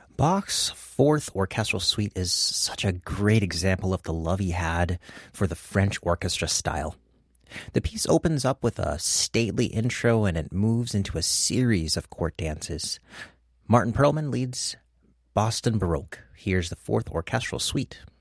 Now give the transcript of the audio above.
Bach's Fourth Orchestral Suite is such a great example of the love he had for the French orchestra style. The piece opens up with a stately intro and it moves into a series of court dances. Martin Perlman leads Boston Baroque. Here's the Fourth Orchestral Suite.